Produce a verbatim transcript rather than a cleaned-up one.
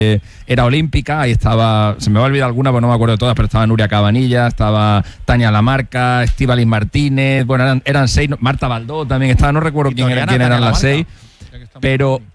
era olímpica, ahí estaba, se me va a olvidar alguna, pero no me acuerdo de todas, pero estaba Nuria Cabanilla, estaba Tania Lamarca, Estíbaliz Martínez, bueno, eran, eran seis, Marta Baldó también estaba, no recuerdo quién, era, quién eran las seis, pero